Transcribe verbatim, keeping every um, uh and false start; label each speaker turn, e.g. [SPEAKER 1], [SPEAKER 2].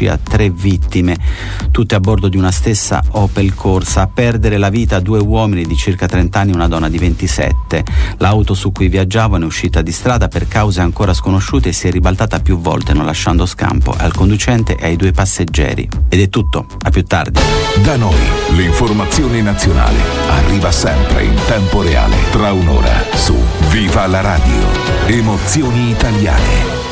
[SPEAKER 1] Scia, tre vittime, tutte a bordo di una stessa Opel Corsa. A perdere la vita due uomini di circa trenta anni e una donna di ventisette. L'auto su cui viaggiavano è uscita di strada per cause ancora sconosciute e si è ribaltata più volte, non lasciando scampo al conducente e ai due passeggeri. Ed è tutto, a più tardi.
[SPEAKER 2] Da noi l'informazione nazionale arriva sempre in tempo reale, tra un'ora su Viva la Radio. Emozioni italiane.